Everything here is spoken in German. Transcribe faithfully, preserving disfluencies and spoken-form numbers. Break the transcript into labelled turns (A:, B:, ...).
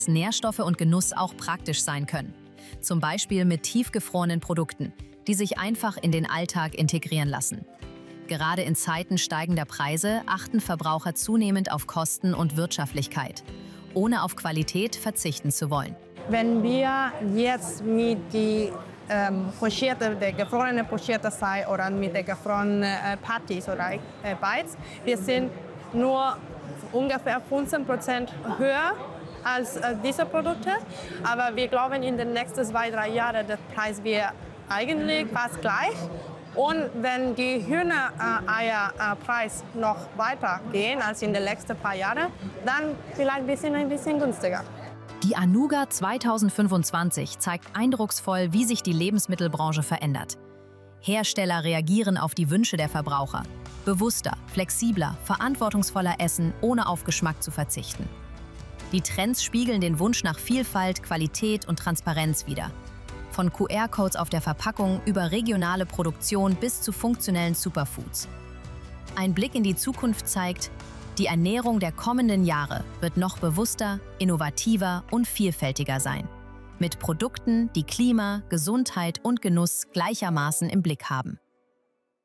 A: Nährstoffe und Genuss auch praktisch sein können. Zum Beispiel mit tiefgefrorenen Produkten, die sich einfach in den Alltag integrieren lassen. Gerade in Zeiten steigender Preise achten Verbraucher zunehmend auf Kosten und Wirtschaftlichkeit, ohne auf Qualität verzichten zu wollen.
B: Wenn wir jetzt mit die ähm, pochierte, der gefrorene pochierte sei oder mit der gefrorenen äh, Patties oder äh, Bites, wir sind nur ungefähr fünfzehn Prozent höher als äh, diese Produkte. Aber wir glauben, in den nächsten zwei, drei Jahren der Preis wird eigentlich fast gleich. Und wenn die Hühnereierpreis äh, noch weiter gehen als in den letzten paar Jahren, dann vielleicht ein bisschen, ein bisschen günstiger.
A: Die Anuga zweitausendfünfundzwanzig zeigt eindrucksvoll, wie sich die Lebensmittelbranche verändert. Hersteller reagieren auf die Wünsche der Verbraucher. Bewusster, flexibler, verantwortungsvoller Essen, ohne auf Geschmack zu verzichten. Die Trends spiegeln den Wunsch nach Vielfalt, Qualität und Transparenz wider. Von Q R-Codes auf der Verpackung über regionale Produktion bis zu funktionellen Superfoods. Ein Blick in die Zukunft zeigt, die Ernährung der kommenden Jahre wird noch bewusster, innovativer und vielfältiger sein. Mit Produkten, die Klima, Gesundheit und Genuss gleichermaßen im Blick haben.